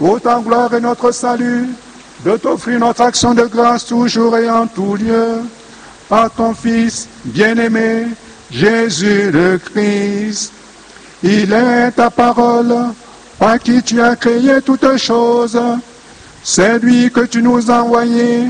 pour ta gloire et notre salut, de t'offrir notre action de grâce toujours et en tout lieu, par ton Fils bien-aimé, Jésus le Christ. Il est ta parole, par qui tu as créé toutes choses. C'est lui que tu nous as envoyé